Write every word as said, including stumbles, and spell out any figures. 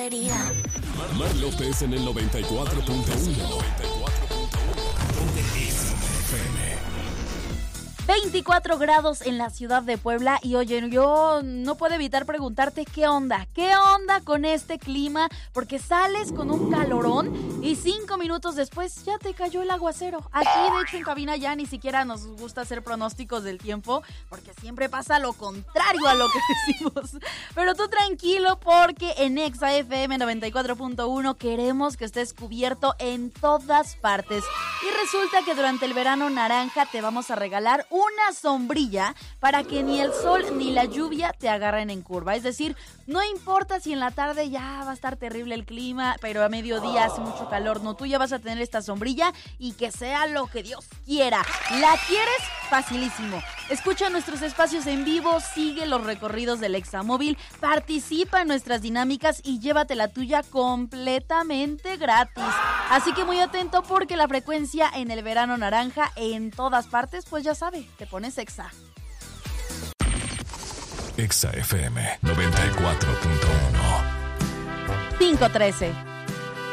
querida. Mar López en el noventa y cuatro punto uno. veinticuatro grados en la ciudad de Puebla y oye, yo no puedo evitar preguntarte qué onda, qué onda con este clima, porque sales con un calorón y cinco minutos después ya te cayó el aguacero. Aquí de hecho en cabina ya ni siquiera nos gusta hacer pronósticos del tiempo, porque siempre pasa lo contrario a lo que decimos. Pero tú tranquilo, porque en Exa F M noventa y cuatro punto uno queremos que estés cubierto en todas partes. Y resulta que durante el verano naranja te vamos a regalar un una sombrilla para que ni el sol ni la lluvia te agarren en curva. Es decir, no importa si en la tarde ya va a estar terrible el clima, pero a mediodía hace mucho calor, no, tú ya vas a tener esta sombrilla y que sea lo que Dios quiera. ¿La quieres? Facilísimo. Escucha nuestros espacios en vivo, sigue los recorridos del Examóvil, participa en nuestras dinámicas y llévate la tuya completamente gratis. Así que muy atento, porque la frecuencia en el verano naranja en todas partes, pues ya sabe, te pones Exa. Exa F M noventa y cuatro punto uno. cinco trece.